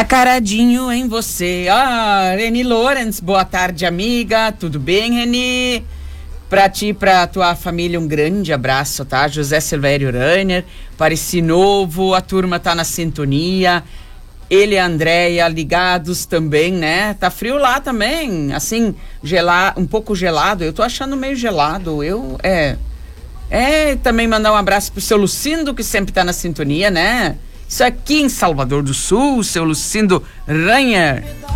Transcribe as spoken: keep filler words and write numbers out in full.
Acaradinho em você. Ah, Reni Lorenz, boa tarde, amiga. Tudo bem, Reni? Pra ti e pra tua família, um grande abraço, tá? José Silvério Rainer, Pareci Novo, a turma tá na sintonia. Ele e a Andréia ligados também, né? Tá frio lá também, assim, gelado, um pouco gelado. Eu tô achando meio gelado. Eu, é... É, também mandar um abraço pro seu Lucindo, que sempre tá na sintonia, né? Isso aqui em Salvador do Sul, seu Lucindo Rainer.